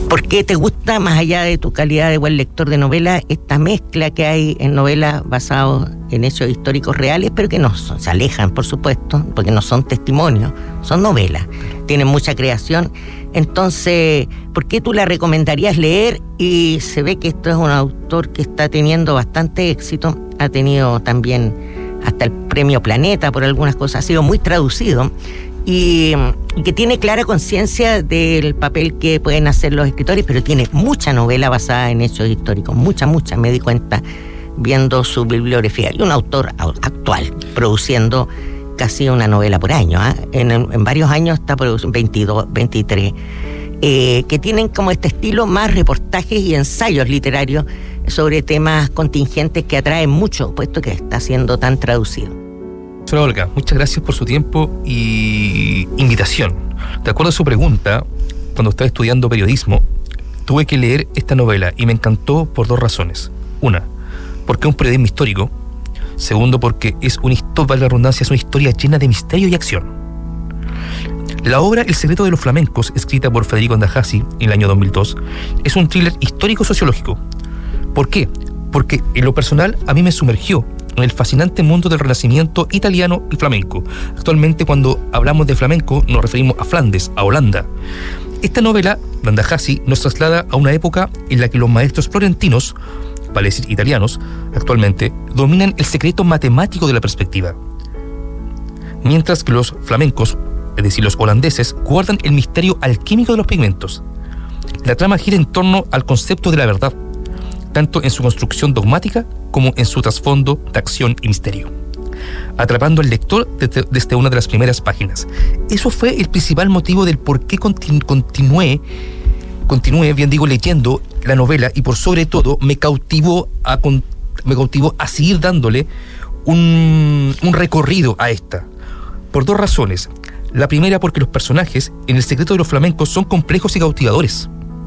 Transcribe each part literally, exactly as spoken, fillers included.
¿Por qué te gusta, más allá de tu calidad de buen lector de novela, esta mezcla que hay en novelas basadas en hechos históricos reales, pero que no son, se alejan, por supuesto, porque no son testimonios, son novelas, tienen mucha creación? Entonces, ¿por qué tú la recomendarías leer? Y se ve que esto es un autor que está teniendo bastante éxito, ha tenido también hasta el premio Planeta por algunas cosas, ha sido muy traducido. Y, y que tiene clara conciencia del papel que pueden hacer los escritores, pero tiene mucha novela basada en hechos históricos, mucha, mucha, me di cuenta viendo su bibliografía. Y un autor actual, produciendo casi una novela por año, ¿eh? en, en varios años está produciendo veintidós, veintitrés, eh, que tienen como este estilo más reportajes y ensayos literarios sobre temas contingentes que atraen mucho, puesto que está siendo tan traducido. Señora Olga, muchas gracias por su tiempo y invitación. De acuerdo a su pregunta, cuando estaba estudiando periodismo, tuve que leer esta novela y me encantó por dos razones. Una, porque es un periodismo histórico. Segundo, porque es una historia, vale la redundancia, es una historia llena de misterio y acción. La obra El secreto de los flamencos, escrita por Federico Andajasi en el año dos mil dos, es un thriller histórico-sociológico. ¿Por qué? Porque en lo personal a mí me sumergió en el fascinante mundo del Renacimiento italiano y flamenco. Actualmente, cuando hablamos de flamenco, nos referimos a Flandes, a Holanda. Esta novela, de Andajasi, nos traslada a una época en la que los maestros florentinos, vale decir italianos, actualmente, dominan el secreto matemático de la perspectiva. Mientras que los flamencos, es decir, los holandeses, guardan el misterio alquímico de los pigmentos. La trama gira en torno al concepto de la verdad, tanto en su construcción dogmática como en su trasfondo de acción y misterio, atrapando al lector desde, desde una de las primeras páginas. Eso fue el principal motivo del por qué continu, continué, continué, bien digo, leyendo la novela, y por sobre todo me cautivó a, me cautivó a seguir dándole un, un recorrido a esta, por dos razones. La primera, porque los personajes en El secreto de los flamencos son complejos y cautivadores,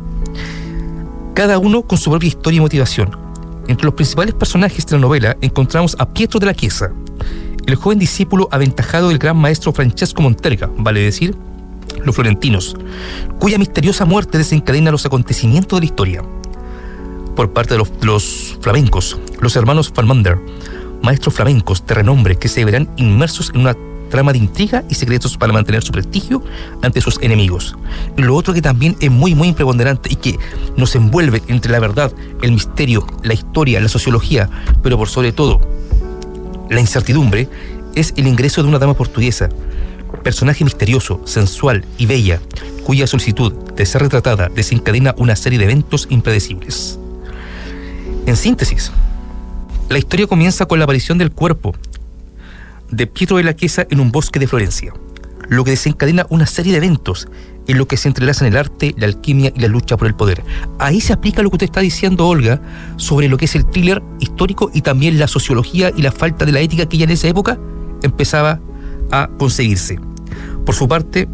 cada uno con su propia historia y motivación. Entre los principales personajes de la novela encontramos a Pietro de la Chiesa, el joven discípulo aventajado del gran maestro Francesco Monterga, vale decir, los florentinos, cuya misteriosa muerte desencadena los acontecimientos de la historia. Por parte de los, de los flamencos, los hermanos Falmander, maestros flamencos de renombre que se verán inmersos en una trama de intriga y secretos para mantener su prestigio ante sus enemigos. Y lo otro que también es muy muy preponderante y que nos envuelve entre la verdad, el misterio, la historia, la sociología, pero por sobre todo la incertidumbre, es el ingreso de una dama portuguesa, personaje misterioso, sensual y bella, cuya solicitud de ser retratada desencadena una serie de eventos impredecibles. En síntesis, la historia comienza con la aparición del cuerpo de Pietro de la Chiesa en un bosque de Florencia, lo que desencadena una serie de eventos en lo que se entrelazan el arte, la alquimia y la lucha por el poder. Ahí se aplica lo que usted está diciendo, Olga, sobre lo que es el thriller histórico y también la sociología y la falta de la ética que ya en esa época empezaba a conseguirse. Por su parte,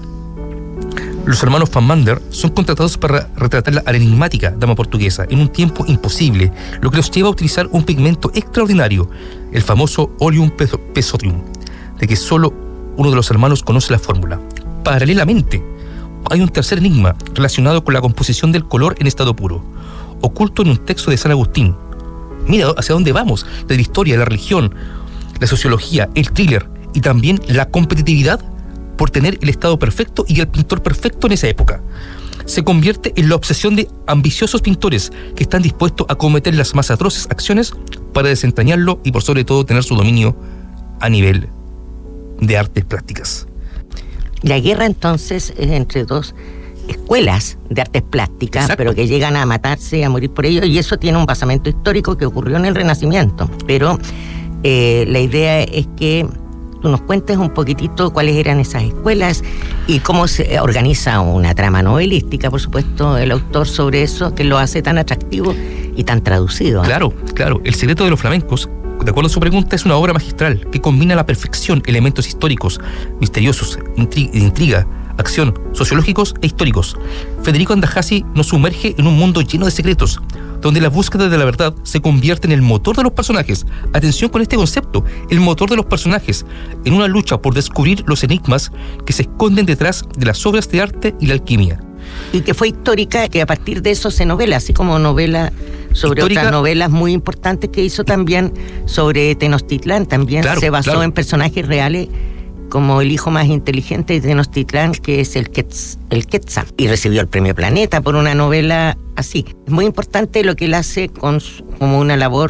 los hermanos Falmander son contratados para retratar a la enigmática dama portuguesa en un tiempo imposible, lo que los lleva a utilizar un pigmento extraordinario, el famoso Oleum Pesotrium, de que solo uno de los hermanos conoce la fórmula. Paralelamente, hay un tercer enigma relacionado con la composición del color en estado puro, oculto en un texto de San Agustín. Mira hacia dónde vamos, de la historia, la religión, la sociología, el thriller y también la competitividad por tener el estado perfecto y el pintor perfecto en esa época. Se convierte en la obsesión de ambiciosos pintores que están dispuestos a cometer las más atroces acciones para desentrañarlo y por sobre todo tener su dominio a nivel de artes plásticas. La guerra entonces es entre dos escuelas de artes plásticas, exacto, pero que llegan a matarse y a morir por ello, y eso tiene un basamento histórico que ocurrió en el Renacimiento. Pero eh, la idea es que tú nos cuentes un poquitito cuáles eran esas escuelas y cómo se organiza una trama novelística, por supuesto, el autor sobre eso, que lo hace tan atractivo y tan traducido, ¿eh? Claro, claro. El secreto de los flamencos, de acuerdo a su pregunta, es una obra magistral que combina a la perfección elementos históricos, misteriosos, intri- intriga, acción, sociológicos e históricos. Federico Andajasi nos sumerge en un mundo lleno de secretos, donde la búsqueda de la verdad se convierte en el motor de los personajes. Atención con este concepto, el motor de los personajes, en una lucha por descubrir los enigmas que se esconden detrás de las obras de arte y la alquimia. Y que fue histórica, que a partir de eso se novela, así como novela sobre histórica. Otras novelas muy importantes que hizo también sobre Tenochtitlán. También claro, se basó claro. en personajes reales, como el hijo más inteligente de Tenochtitlán, que es el, Quetz, el Quetzal. Y recibió el premio Planeta por una novela así. Es muy importante lo que él hace con su, como una labor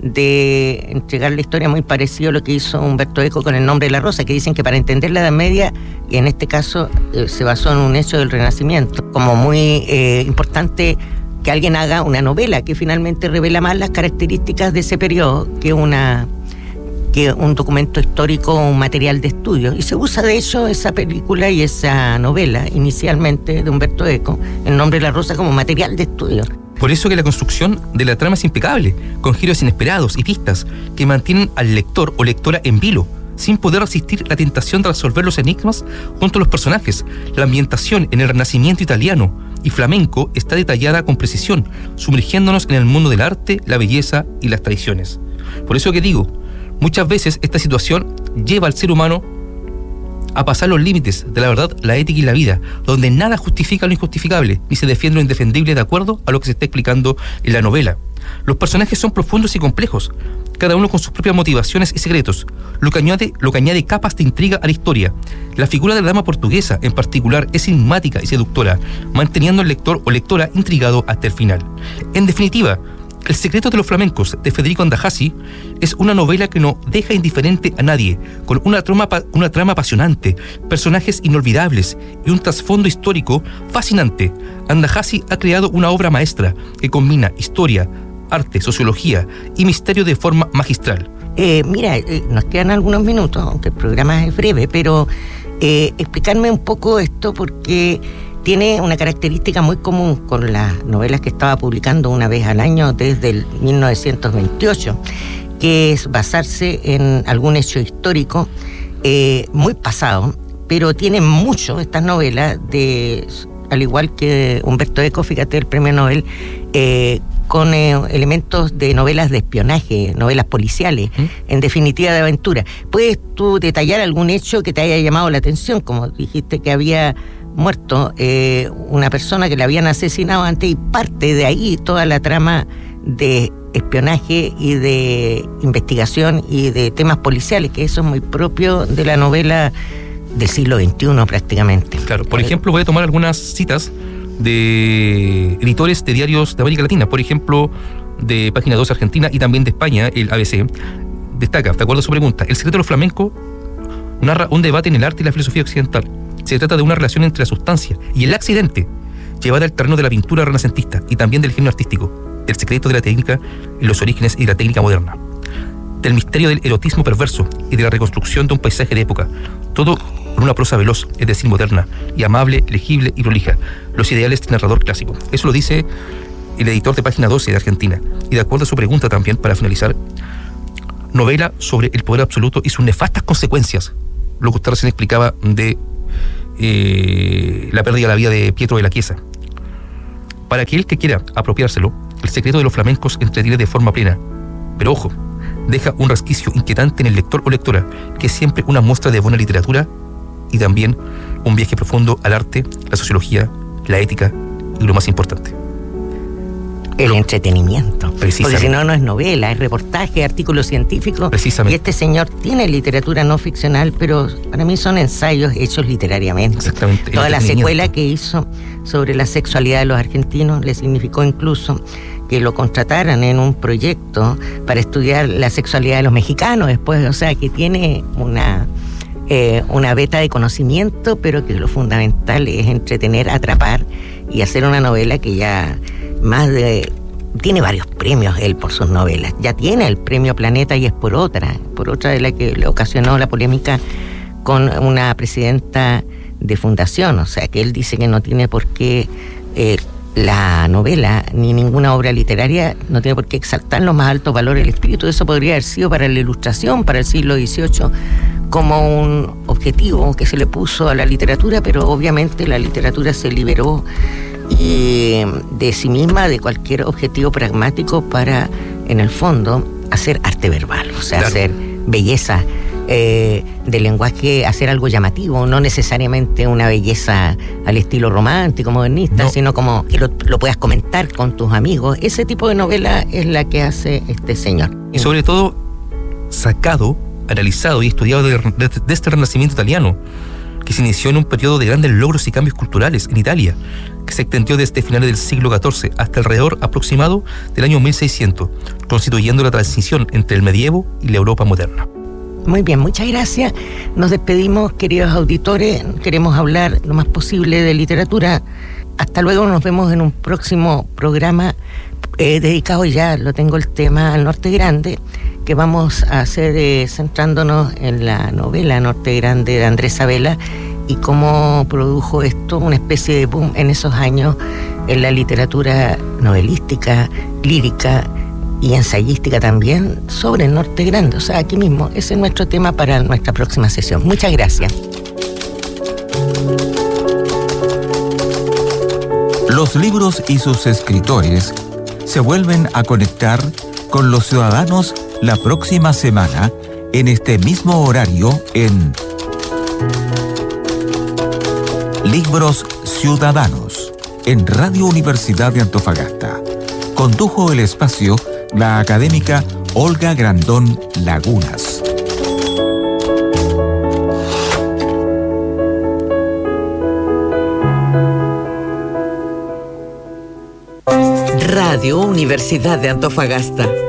de entregar la historia, muy parecido a lo que hizo Humberto Eco con El nombre de la rosa, que dicen que para entender la Edad Media, y en este caso eh, se basó en un hecho del Renacimiento, como muy eh, importante que alguien haga una novela que finalmente revela más las características de ese periodo que una que un documento histórico o un material de estudio. Y se usa de hecho esa película y esa novela inicialmente de Humberto Eco, El nombre de la rosa, como material de estudio. Por eso que la construcción de la trama es impecable, con giros inesperados y pistas que mantienen al lector o lectora en vilo, sin poder resistir la tentación de resolver los enigmas junto a los personajes. La ambientación en el Renacimiento italiano y flamenco está detallada con precisión, sumergiéndonos en el mundo del arte, la belleza y las tradiciones. Por eso que digo, muchas veces esta situación lleva al ser humano a pasar los límites de la verdad, la ética y la vida, donde nada justifica lo injustificable, ni se defiende lo indefendible de acuerdo a lo que se está explicando en la novela. Los personajes son profundos y complejos, cada uno con sus propias motivaciones y secretos, lo que añade, lo que añade capas de intriga a la historia. La figura de la dama portuguesa, en particular, es enigmática y seductora, manteniendo al lector o lectora intrigado hasta el final. En definitiva, El secreto de los flamencos, de Federico Andajasi, es una novela que no deja indiferente a nadie, con una trama, una trama apasionante, personajes inolvidables y un trasfondo histórico fascinante. Andajasi ha creado una obra maestra que combina historia, arte, sociología y misterio de forma magistral. Eh, mira, eh, nos quedan algunos minutos, aunque el programa es breve, pero eh, explicarme un poco esto porque tiene una característica muy común con las novelas que estaba publicando una vez al año desde el mil novecientos veintiocho, que es basarse en algún hecho histórico eh, muy pasado, pero tiene mucho estas novelas, de, al igual que Humberto Eco, fíjate, el premio Nobel, eh, con eh, elementos de novelas de espionaje, novelas policiales, ¿Mm? en definitiva de aventura. ¿Puedes tú detallar algún hecho que te haya llamado la atención? Como dijiste que había muerto eh, una persona que le habían asesinado antes, y parte de ahí toda la trama de espionaje y de investigación y de temas policiales, que eso es muy propio de la novela del siglo veintiuno prácticamente. Claro, por ejemplo, voy a tomar algunas citas de editores de diarios de América Latina, por ejemplo, de Página dos Argentina y también de España, el A B C. Destaca, de acuerdo a su pregunta, el secreto de los flamencos narra un debate en el arte y la filosofía occidental. Se trata de una relación entre la sustancia y el accidente, llevada al terreno de la pintura renacentista y también del genio artístico, del secreto de la técnica en los orígenes y de la técnica moderna, del misterio del erotismo perverso y de la reconstrucción de un paisaje de época, todo con una prosa veloz, es decir, moderna, y amable, legible y prolija, los ideales del narrador clásico. Eso lo dice el editor de Página doce de Argentina. Y de acuerdo a su pregunta también, para finalizar, novela sobre el poder absoluto y sus nefastas consecuencias, lo que usted recién explicaba de Eh, la pérdida de la vida de Pietro de la Chiesa. Para aquel que quiera apropiárselo, el secreto de los flamencos entretiene de forma plena, pero ojo, deja un resquicio inquietante en el lector o lectora, que es siempre una muestra de buena literatura y también un viaje profundo al arte, la sociología, la ética y lo más importante, el entretenimiento. Porque si no, no es novela, es reportaje, artículo científico. Precisamente. Y este señor tiene literatura no ficcional, pero para mí son ensayos hechos literariamente. Exactamente. Toda la secuela que hizo sobre la sexualidad de los argentinos le significó incluso que lo contrataran en un proyecto para estudiar la sexualidad de los mexicanos después. O sea, que tiene una, eh, una beta de conocimiento, pero que lo fundamental es entretener, atrapar y hacer una novela que ya más de tiene varios premios él por sus novelas. Ya tiene el premio Planeta y es por otra, por otra de la que le ocasionó la polémica con una presidenta de fundación. O sea, que él dice que no tiene por qué eh, la novela ni ninguna obra literaria no tiene por qué exaltar los más altos valores del espíritu. Eso podría haber sido para la Ilustración, para el siglo dieciocho, como un objetivo que se le puso a la literatura, pero obviamente la literatura se liberó y de sí misma de cualquier objetivo pragmático para, en el fondo, hacer arte verbal, o sea, claro, hacer belleza eh, de lenguaje, hacer algo llamativo, no necesariamente una belleza al estilo romántico, modernista, no. sino como que lo, lo puedas comentar con tus amigos. Ese tipo de novela es la que hace este señor. Y sobre todo, sacado, analizado y estudiado de, de, de este Renacimiento italiano, que se inició en un periodo de grandes logros y cambios culturales en Italia, que se extendió desde finales del siglo catorce hasta alrededor aproximado del año mil seiscientos, constituyendo la transición entre el medievo y la Europa moderna. Muy bien, muchas gracias. Nos despedimos, queridos auditores. Queremos hablar lo más posible de literatura. Hasta luego, nos vemos en un próximo programa eh, dedicado, ya lo tengo el tema, al Norte Grande, que vamos a hacer eh, centrándonos en la novela Norte Grande de Andrés Sabela y cómo produjo esto una especie de boom en esos años en la literatura novelística, lírica y ensayística también sobre el Norte Grande. O sea, aquí mismo, ese es nuestro tema para nuestra próxima sesión. Muchas gracias. Los libros y sus escritores se vuelven a conectar con los ciudadanos la próxima semana en este mismo horario en Libros Ciudadanos en Radio Universidad de Antofagasta. Condujo el espacio la académica Olga Grandón Lagunas. Radio Universidad de Antofagasta.